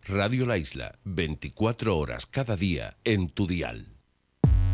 Radio La Isla, 24 horas cada día en tu dial.